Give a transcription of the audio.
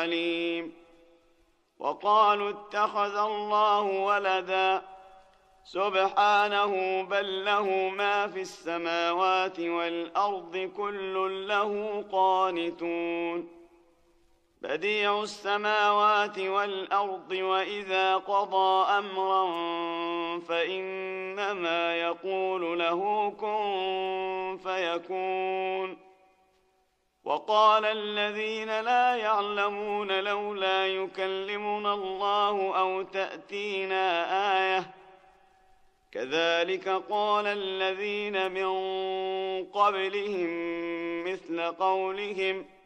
عليم. وقالوا اتخذ الله ولدا سبحانه بل له ما في السماوات والأرض كل له قانتون. بديع السماوات والأرض وإذا قضى أمرا فإنما يقول له كن فيكون. وقال الذين لا يعلمون لولا يكلمنا الله أو تأتينا آية كذلك قال الذين من قبلهم مثل قولهم